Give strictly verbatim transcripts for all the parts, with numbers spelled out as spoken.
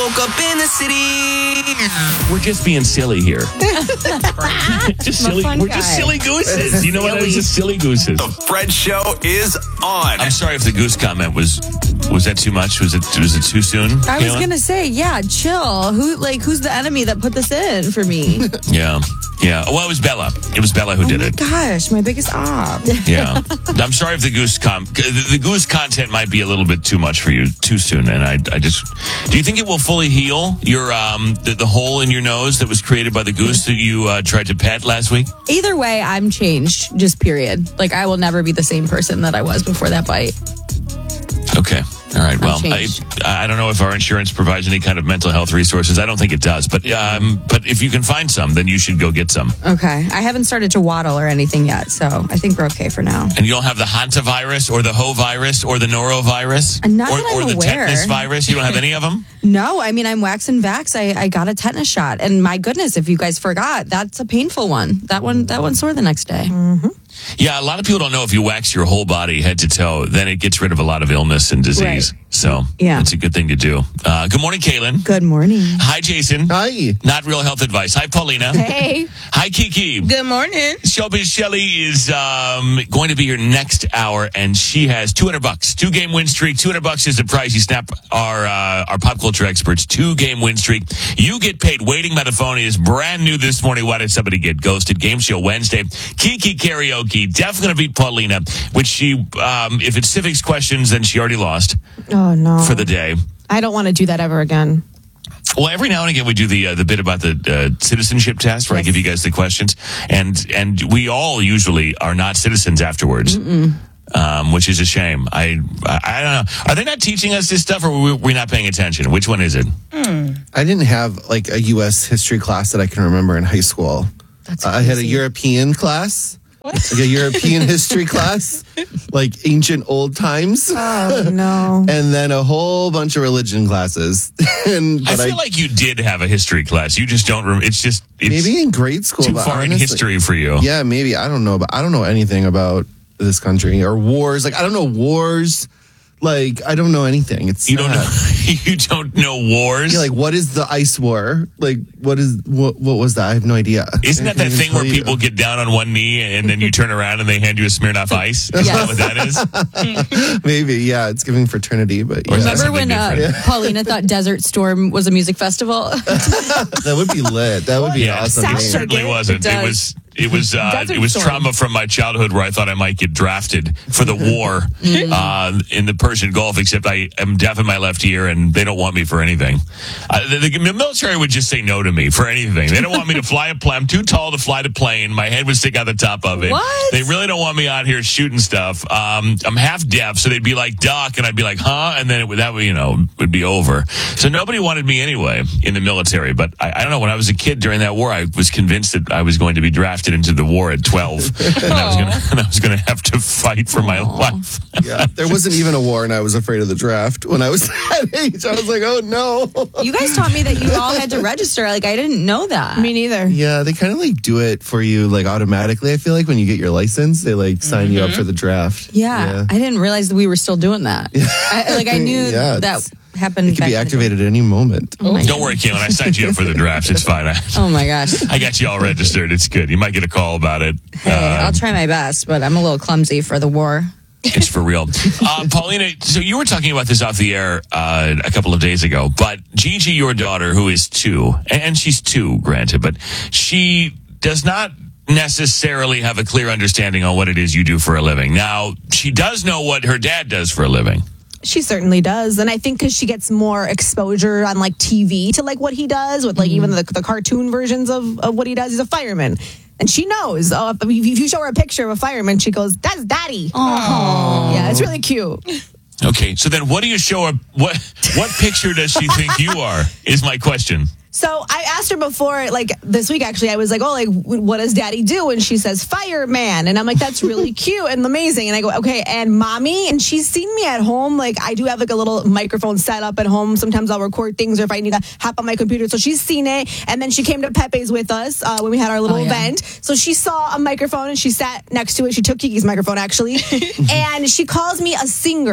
woke up in the city. We're just being silly here. just silly. We're guy. just silly gooses. You know what? It's just silly gooses. The Fred Show is on. I'm sorry if the goose comment was was that too much? Was it was it too soon? I was Kayla? gonna say, yeah, chill. Who like who's the enemy that put this in for me? Yeah. Yeah. Well, it was Bella. It was Bella who oh did my it. gosh, my biggest op. Yeah. I'm sorry if the goose com the, the goose content might be a little bit too much for you too soon. And I I just do you think it will fully heal your um the, the hole in your nose that was created by the goose that you uh, tried to pet last week? Either way, I'm changed. Just period. Like I will never be the same person that I was before that bite. Okay. All right. Well, I, changed. I don't know if our insurance provides any kind of mental health resources. I don't think it does. But um, but if you can find some, then you should go get some. Okay. I haven't started to waddle or anything yet, so I think we're okay for now. And you don't have the hantavirus or the hovirus or the norovirus Not or, that I'm or the aware. tetanus virus. You don't have any of them? No, I mean, I'm wax and vax. I, I got a tetanus shot. And my goodness, if you guys forgot, that's a painful one. That one, that one's sore the next day. Mm-hmm. Yeah, a lot of people don't know if you wax your whole body head to toe, then it gets rid of a lot of illness and disease. Right. So Yeah. it's a good thing to do. Uh, good morning, Kaylin. Good morning. Hi, Jason. Hi. Not real health advice. Hi, Paulina. Hey. Hi, Kiki. Good morning. Showbiz Shelly is um, going to be here next hour, and she has two hundred bucks. Two game win streak. two hundred bucks is the prize you snap our uh, our pop culture experts. Two game win streak. You get paid. Waiting by the phone is brand new this morning. Why did somebody get ghosted? Game show Wednesday. Kiki karaoke. Definitely going to beat Paulina, which she, um, if it's civics questions, then she already lost Oh, no. for the day. I don't want to do that ever again. Well, every now and again we do the uh, the bit about the uh, citizenship test, where I give you guys the questions, and and we all usually are not citizens afterwards, um, which is a shame. I, I I don't know. Are they not teaching us this stuff, or are we, we're not paying attention? Which one is it? I didn't have like a U S history class that I can remember in high school. That's Uh, I had a crazy. European class. Like a European history class, like ancient old times. Oh, no. And then a whole bunch of religion classes. and I but feel like you did have a history class. You just don't. Rem- it's just it's maybe in grade school. too but far in honestly- history for you. Yeah, maybe. I don't know, but I don't know anything about this country or wars. Like I don't know wars. Like I don't know anything. It's You don't sad. know. You don't know wars. Yeah, like what is the ice war? Like what is what? What was that? I have no idea. Isn't that I that can't even thing where tell you. people get down on one knee and then you turn around and they hand you a Smirnoff Ice? Is that what that is? Maybe, yeah, it's giving fraternity, but Or is yeah. that Remember when something uh, different? Paulina thought Desert Storm was a music festival? that would be lit. That would be Yeah, an awesome. it Sounds game. certainly It wasn't. It does. was. It was. Uh, Desert it was Storm. trauma from my childhood where I thought I might get drafted for the war uh, in the Persian Gulf. Except I am deaf in my left ear, and they don't want me for anything. Uh, the, the military would just say no to me for anything. They don't want me to fly a plane. I'm too tall to fly the plane. My head would stick out the top of it. What? They really don't want me out here shooting stuff. Um, I'm half deaf, so they'd be like, "Doc," and I'd be like, "Huh?" And then it would, that would, you know, would be over. So nobody wanted me anyway in the military. But I, I don't know. When I was a kid during that war, I was convinced that I was going to be drafted into the war at twelve, and I was going to, and I was going to have to fight for my life. Yeah, there wasn't even a war, and I was afraid of the draft when I was that age. I was like, oh no. You guys taught me that you all had to register. Like, I didn't know that. Me neither. Yeah, they kind of like do it for you like automatically. I feel like when you get your license, they like sign you up for the draft. yeah, I didn't realize that we were still doing that. I, like, I knew Yeah, that it's- happened. It could back be in the day. activated at any moment. Oh my, Don't worry, Caitlin. I signed you up for the draft. It's fine. I, oh my gosh. I got you all registered. It's good. You might get a call about it. Hey, Uh, I'll try my best, but I'm a little clumsy for the war. It's for real. Uh, Paulina, so you were talking about this off the air uh, a couple of days ago, but Gigi, your daughter, who is two, and she's two, granted, but she does not necessarily have a clear understanding on what it is you do for a living. Now, she does know what her dad does for a living. She certainly does. And I think because she gets more exposure on like T V to like what he does with like even the, the cartoon versions of, of what he does. He's a fireman. And she knows. Oh, if if you show her a picture of a fireman, she goes, "That's Daddy." Oh, yeah, it's really cute. Okay, so then what do you show her? What, what picture does she think you are, is my question. So I asked her before, like this week, actually, I was like, oh, like, what does Daddy do? And she says, fireman. And I'm like, that's really cute and amazing. And I go, okay, and Mommy? And she's seen me at home. Like, I do have like a little microphone set up at home. Sometimes I'll record things or if I need to hop on my computer. So she's seen it. And then she came to Pepe's with us uh, when we had our little Oh, yeah. event. So she saw a microphone and she sat next to it. She took Kiki's microphone, actually. And she calls me a singer.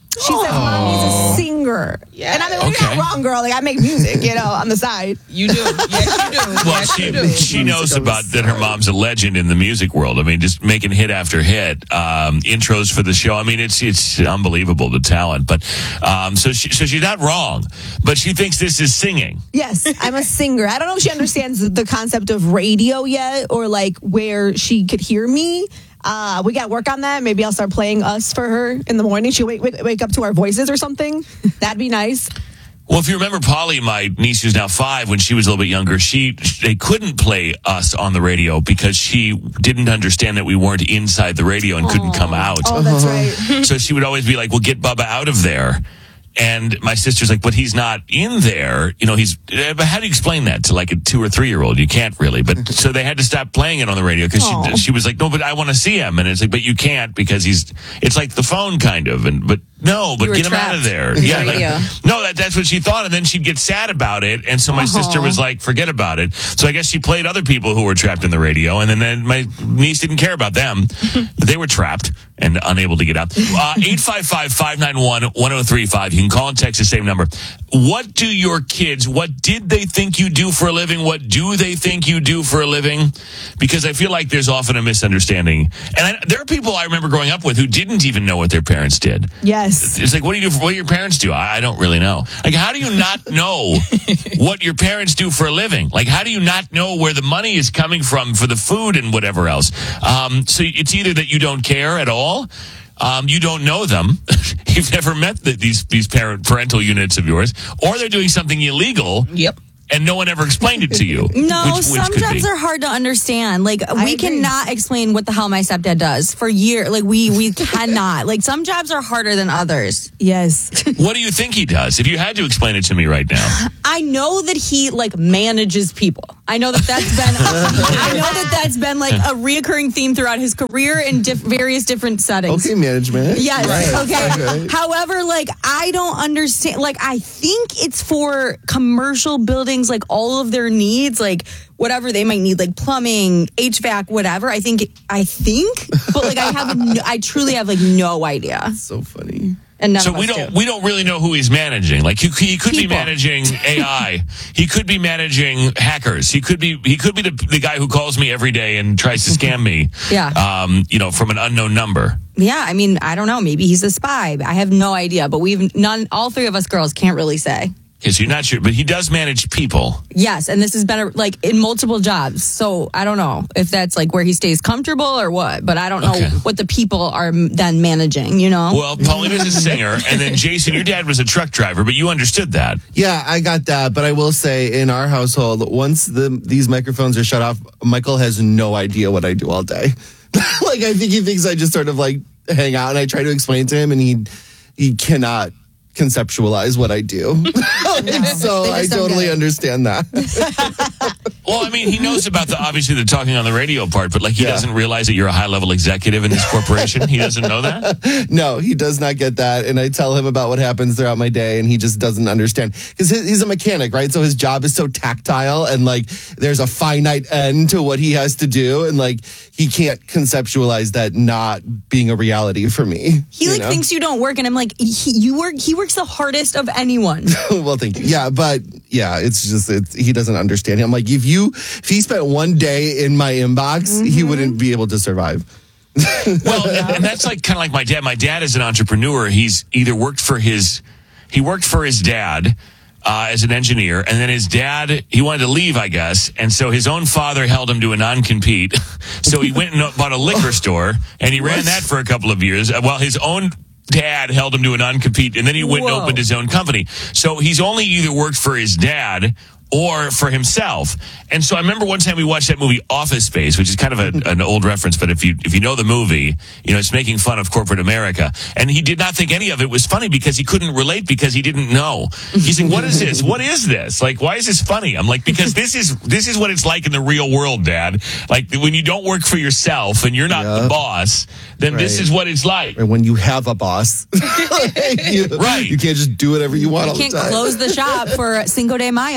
She said mommy's a singer. Yeah. And I mean, well, Okay. you're not wrong, girl. Like, I make music, you know, on the side. You do. Yes, you do. Well, yes, she you do. she knows about that her mom's a legend in the music world. I mean, just making hit after hit, um, intros for the show. I mean, it's it's unbelievable, the talent. But um, so she so she's not wrong, but she thinks this is singing. Yes, I'm a singer. I don't know if she understands the concept of radio yet or like where she could hear me. Uh, we got to work on that. Maybe I'll start playing us for her in the morning. She'll wake, wake, wake up to our voices or something. That'd be nice. Well, if you remember Polly, my niece who's now five, when she was a little bit younger, she they couldn't play us on the radio because she didn't understand that we weren't inside the radio and couldn't come out. Oh, that's right. So she would always be like, well, get Bubba out of there. And my sister's like, but he's not in there. You know, he's, but how do you explain that to like a two or three year old? You can't really. But so they had to stop playing it on the radio because she, she was like, no, but I want to see him. And it's like, but you can't because he's, it's like the phone kind of. And, but no, but You were get him out of trapped there. in the Yeah. Like, radio. no, that, that's what she thought. And then she'd get sad about it. And so my sister was like, forget about it. So I guess she played other people who were trapped in the radio. And then, then my niece didn't care about them. But they were trapped and unable to get out. Uh, eight five five, five nine one, one oh three five. You can call and text the same number. What do your kids, what did they think you do for a living? What do they think you do for a living? Because I feel like there's often a misunderstanding. And I, there are people I remember growing up with who didn't even know what their parents did. Yes. It's like, what do you do? For, what do your parents do? I, I don't really know. Like, how do you not know what your parents do for a living? Like, how do you not know where the money is coming from for the food and whatever else? Um, so it's either that you don't care at all, um, you don't know them, you've never met the, these these parent parental units of yours, or they're doing something illegal. Yep. And no one ever explained it to you. No, which, which some could jobs be. are hard to understand. Like we agree. cannot explain what the hell my stepdad does for years. Like we we cannot. Like some jobs are harder than others. Yes. What do you think he does? If you had to explain it to me right now. I know that he like manages people. I know that that's been. I know that that's been like a reoccurring theme throughout his career in diff- various different settings. Okay, management. Yes. Right. Okay. Okay. However, like I don't understand. Like I think it's for commercial buildings, like all of their needs, like whatever they might need, like plumbing, H V A C, whatever. I think. I think, but like I have. No, I truly have like no idea. So funny. And none So of we us don't do. we don't really know who he's managing. Like he, he could be People. managing A I. He could be managing hackers. He could be he could be the, the guy who calls me every day and tries to scam me. Yeah. Um, you know, from an unknown number. Yeah, I mean, I don't know. Maybe he's a spy. I have no idea. But we've none. All three of us girls can't really say. Because you're not sure, but he does manage people. Yes, and this has been a, like in multiple jobs. So I don't know if that's like where he stays comfortable or what. But I don't know Okay. what the people are then managing. You know. Well, Paulina's a singer, and then Jason, your dad was a truck driver, but you understood that. Yeah, I got that, but I will say in our household, once the these microphones are shut off, Michael has no idea what I do all day. Like I think he thinks I just sort of like hang out, and I try to explain to him, and he he cannot conceptualize what I do. So they I just don't totally get it. understand that. Well, I mean, he knows about the obviously the talking on the radio part, but like he Yeah. doesn't realize that you're a high level executive in this corporation. He doesn't know that. No, he does not get that. And I tell him about what happens throughout my day, and he just doesn't understand. Because he's a mechanic, right? So his job is so tactile, and like there's a finite end to what he has to do. And like he can't conceptualize that not being a reality for me. he you like know? thinks you don't work, and I'm like, he, you work. He works the hardest of anyone. Well, thank you. Yeah, but yeah, it's just it's, he doesn't understand. I'm like, if you if he spent one day in my inbox, he wouldn't be able to survive. Well, and, and that's like kind of like my dad. My dad is an entrepreneur. He's either worked for his, he worked for his dad uh, as an engineer, and then his dad, he wanted to leave, I guess, and so his own father held him to a non-compete. So he went and bought a liquor store, and he ran that for a couple of years, while his own dad held him to a non-compete, and then he went and Whoa. opened his own company. So he's only either worked for his dad or for himself. And so I remember one time we watched that movie Office Space, which is kind of a, an old reference, but if you if you know the movie, you know, it's making fun of corporate America. And he did not think any of it was funny because he couldn't relate because he didn't know. He's like, what is this? What is this? Like, why is this funny? I'm like, because this is this is what it's like in the real world, Dad. Like when you don't work for yourself and you're not Yeah. the boss, then this Right. is what it's like. And when you have a boss, like, you, Right. you can't just do whatever you want all You can't the time. close the shop for Cinco de Mayo.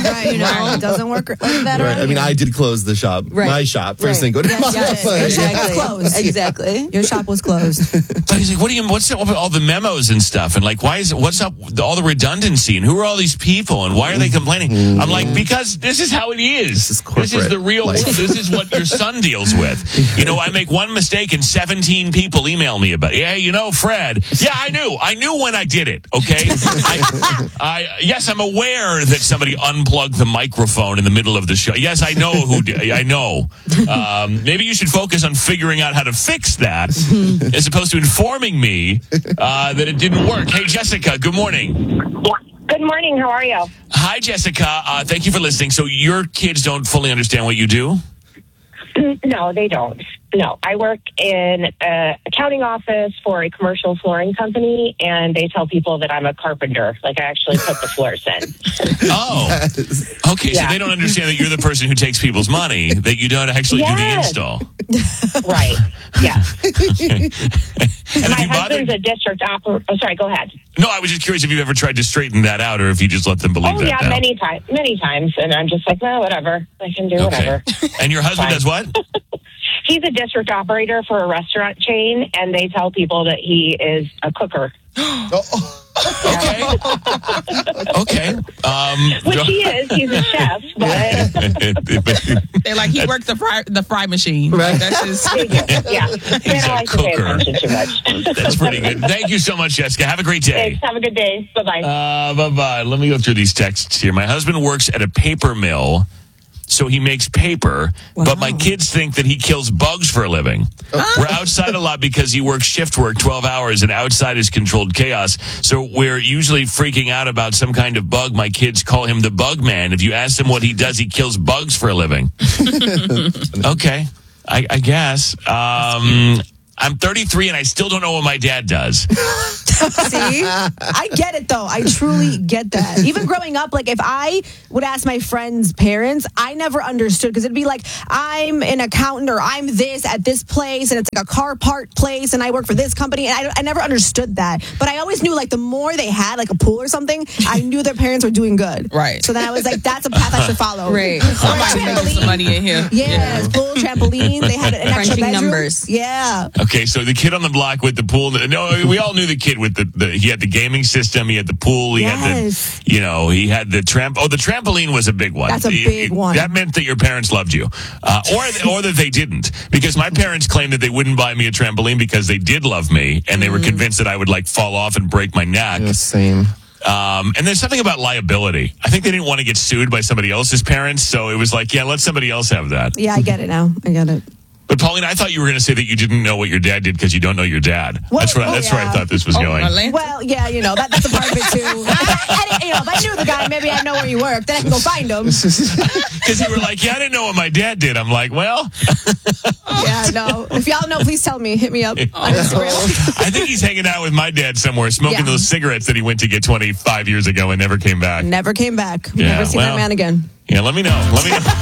Right, you know, it doesn't work like that. Right. I mean, I did close the shop, Right. my shop, first Right. thing. Go to Yes, my yes. but- Your shop Exactly. was closed. Exactly. Your shop was closed. But he's like, what do you, what's up with all the memos and stuff? And like, why is it, what's up with all the redundancy? And who are all these people? And why are they complaining? I'm like, because this is how it is. This is corporate the real life. world. This is what your son deals with. You know, I make one mistake and seventeen people email me about it. Yeah, you know, Fred. Yeah, I knew. I knew when I did it, okay? I, I, yes, I'm aware that somebody unplugged the microphone in the middle of the show. Yes, I know who did. I know. Um, maybe you should focus on figuring out how to fix that as opposed to informing me uh, that it didn't work. Hey, Jessica, good morning. Good morning. How are you? Hi, Jessica. Uh, thank you for listening. So your kids don't fully understand what you do? No, they don't. No, I work in an accounting office for a commercial flooring company, and they tell people that I'm a carpenter. Like, I actually put the floors in. Oh, okay. Yeah. So they don't understand that you're the person who takes people's money, that you don't actually do the Yes. install. Right. Yeah. And My have you husband's bothered? a district operator. Oh, sorry, go ahead. No, I was just curious if you've ever tried to straighten that out or if you just let them believe Oh, that yeah, now. many times. Many times. And I'm just like, well, whatever. I can do whatever. And your husband Fine. does what? He's a district operator for a restaurant chain, and they tell people that he is a cooker. Okay. Okay. Um, Which he is. He's a chef, but They're like, he worked the fry, the fry machine. Like, that's his. yeah. They a don't like to pay cooker. attention too much. That's pretty good. Thank you so much, Jessica. Have a great day. Thanks. Have a good day. Bye-bye. Uh, bye-bye. Let me go through these texts here. My husband works at a paper mill, so he makes paper, but my kids think that he kills bugs for a living. We're outside a lot because he works shift work twelve hours, and outside is controlled chaos. So we're usually freaking out about some kind of bug. My kids call him the bug man. If you ask him what he does, he kills bugs for a living. Okay, I, I guess. Um, I'm thirty-three, and I still don't know what my dad does. See? I get it, though. I truly get that. Even growing up, like, if I would ask my friends' parents, I never understood, because it'd be like, I'm an accountant, or I'm this at this place, and it's like a car part place, and I work for this company, and I, I never understood that. But I always knew, like, the more they had, like, a pool or something, I knew their parents were doing good. Right. So then I was like, that's a path I should follow. Right. Or a Somebody making some trampoline. money in here. Yes, pool, trampoline. They had an extra Crunching bedroom. numbers. Yeah. Okay, so the kid on the block with the pool. No, we all knew the kid with the, the he had the gaming system, he had the pool, he Yes. had the, you know, he had the tramp. Oh, the trampoline was a big one. That's a It- big it- one. That meant that your parents loved you, uh, or or that they didn't, because my parents claimed that they wouldn't buy me a trampoline because they did love me, and they were convinced that I would like fall off and break my neck. Yeah, same. Um, and there's something about liability. I think they didn't want to get sued by somebody else's parents, so it was like, yeah, let somebody else have that. Yeah, I get it now. I get it. But Pauline, I thought you were going to say that you didn't know what your dad did because you don't know your dad. Well, that's where oh, that's where I yeah. thought this was Oh, going. Atlanta. Well, yeah, you know, that, that's a part of it, too. I, I, you know, if I knew the guy, maybe I know where he worked. Then I can go find him. Because you were like, yeah, I didn't know what my dad did. I'm like, well, Yeah, no. If y'all know, please tell me. Hit me up on Instagram. I think he's hanging out with my dad somewhere, smoking Yeah. those cigarettes that he went to get twenty-five years ago and never came back. Never came back. Yeah, Never seen well. that man again. Yeah, let me know. Let me know.